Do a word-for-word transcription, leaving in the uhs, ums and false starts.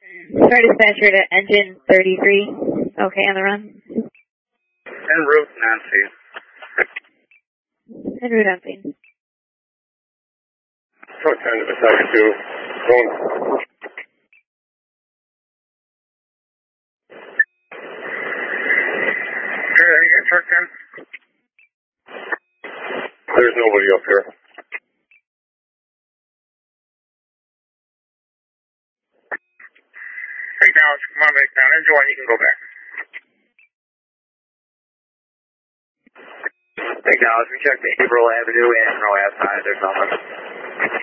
Sorry, dispatcher to engine thirty-three. Okay, on the run. En route, Nancy. En route, Nancy. Truck ten to seventy-two. Going. Here, you get truck ten? There's nobody up here. Hey, Dallas, come on back down. Enjoy, you can go back. Hey, Dallas, we checked the April Avenue and Row outside. There's nothing.